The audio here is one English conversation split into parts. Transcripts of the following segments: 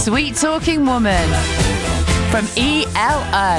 Sweet Talking Woman from ELO.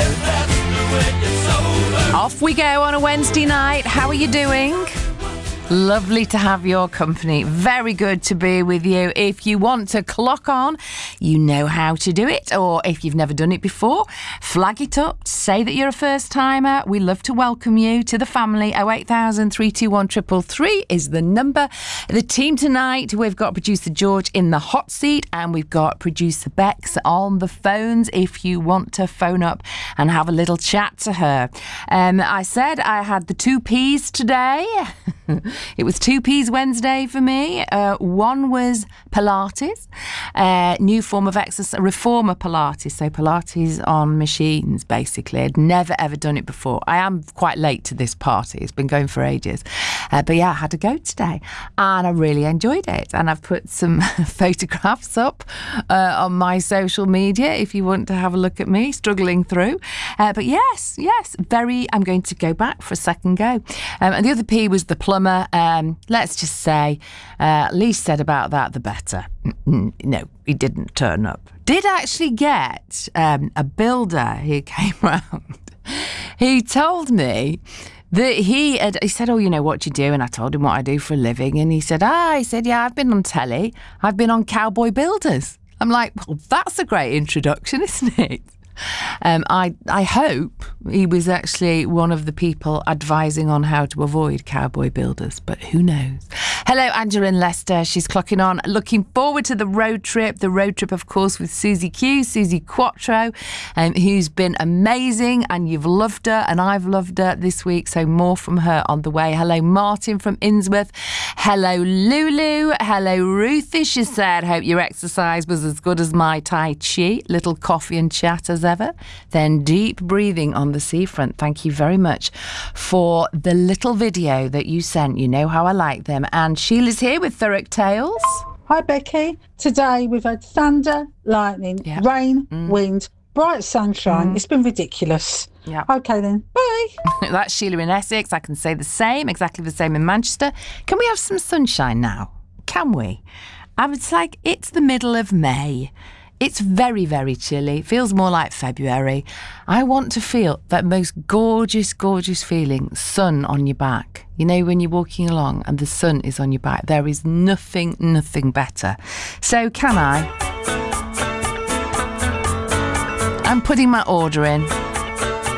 Off we go on a Wednesday night. How are you doing? Lovely to have your company. Very good to be with you. If you want to clock on, you know how to do it. Or if you've never done it before, flag it up. Say that you're a first timer. We love to welcome you to the family. 08000 321 333 is the number. The team tonight, we've got producer George in the hot seat and we've got producer Bex on the phones if you want to phone up and have a little chat to her. I said I had the 2 Ps today. It was 2 Ps Wednesday for me. One was Pilates, new form of exercise, reformer Pilates. So Pilates on machines, basically. I'd never, ever done it before. I am quite late to this party. It's been going for ages. But yeah, I had to go today and I really enjoyed it. And I've put some photographs up on my social media if you want to have a look at me struggling through. But yes, I'm going to go back for a second go. And the other P was the plumber. Let's just say, least said about that, the better. No, he didn't turn up. Did actually get a builder who came round. He told me that he said, oh, you know what you do? And I told him what I do for a living. And he said, yeah, I've been on telly. I've been on Cowboy Builders. I'm like, well, that's a great introduction, isn't it? I hope he was actually one of the people advising on how to avoid Cowboy Builders, but who knows. Hello, Angela in Leicester. She's clocking on. Looking forward to the road trip. The road trip, of course, with Susie Quattro, who's been amazing, and you've loved her, and I've loved her this week, so more from her on the way. Hello, Martin from Innsmouth. Hello, Lulu. Hello, Ruthie. She said, hope your exercise was as good as my Tai Chi. Little coffee and chat as ever. Then deep breathing on the seafront. Thank you very much for the little video that you sent. You know how I like them. And Sheila's here with Thurrock Tales. Hi, Becky. Today we've had thunder, lightning, rain, wind, bright sunshine. It's been ridiculous. Yeah. Okay then. Bye. That's Sheila in Essex. I can say the same, exactly the same in Manchester. Can we have some sunshine now? Can we? It's like it's the middle of May. It's very, very chilly. It feels more like February. I want to feel that most gorgeous, gorgeous feeling, sun on your back. You know, when you're walking along and the sun is on your back, there is nothing better. So can I? I'm putting my order in.